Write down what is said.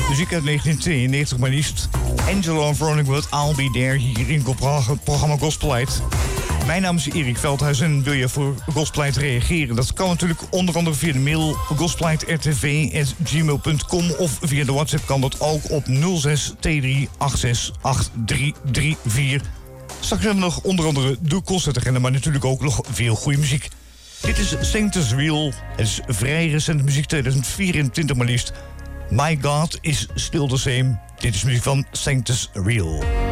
Muziek uit 1992 maar liefst. Angelo en Veronica with I'll Be There hier in het programma Gospelite. Mijn naam is Erik Veldhuis en wil je voor Gospelite reageren? Dat kan natuurlijk onder andere via de mail gospelite.rtv@gmail.com of via de WhatsApp kan dat ook op 06 2386 8334. Straks hebben we nog onder andere de concertagenda, maar natuurlijk ook nog veel goede muziek. Dit is Sanctus Real. Het is vrij recente muziek, 2024 maar liefst. My God is still the same. Dit is muziek van Sanctus Real.